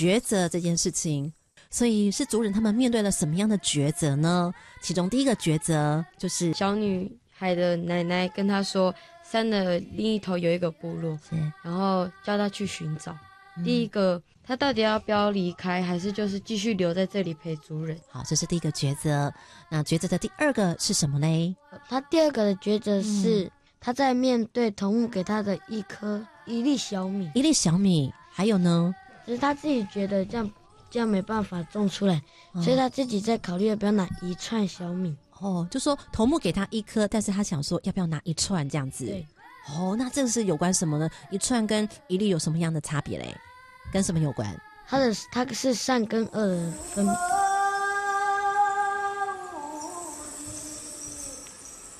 抉择这件事情。所以是族人他们面对了什么样的抉择呢？其中第一个抉择就是小女孩的奶奶跟她说，山的另一头有一个部落，然后叫她去寻找。第一个，她到底要不要离开，还是就是继续留在这里陪族人？ 好，这是第一个抉择。那抉择的第二个是什么呢？ 她第二个的抉择是，她在面对头目给她的一粒小米， 一粒小米，还有呢？ 只是她自己觉得这样没办法种出来，所以她自己在考虑要不要拿一串小米。 就说头目给他一颗，但是他想说要不要拿一串这样子。 对。 那这个是有关什么呢？一串跟一粒有什么样的差别嘞？跟什么有关？ 它是善跟恶的分